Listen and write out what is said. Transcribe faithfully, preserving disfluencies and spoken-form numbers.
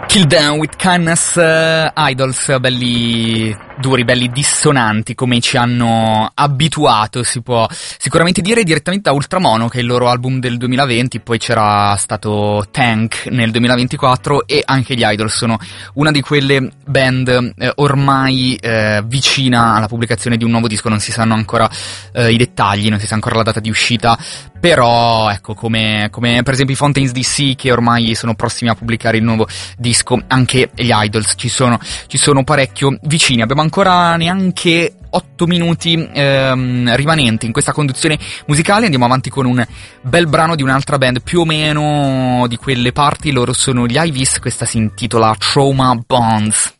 Kill Them With Kindness, uh, Idols, belli duri, belli dissonanti, come ci hanno abituato, si può sicuramente dire, direttamente da Ultramono, che è il loro album del duemilaventi, poi c'era stato Tank nel duemilaventiquattro, e anche gli Idols sono una di quelle band eh, ormai eh, vicina alla pubblicazione di un nuovo disco. Non si sanno ancora eh, i dettagli, non si sa ancora la data di uscita, però ecco, come, come per esempio i Fontaines D C, che ormai sono prossimi a pubblicare il nuovo disco, anche gli Idols ci sono, ci sono parecchio vicini. Abbiamo ancora neanche otto minuti ehm, rimanenti in questa conduzione musicale. Andiamo avanti con un bel brano di un'altra band più o meno di quelle parti. Loro sono gli Ivis, questa si intitola Trauma Bonds.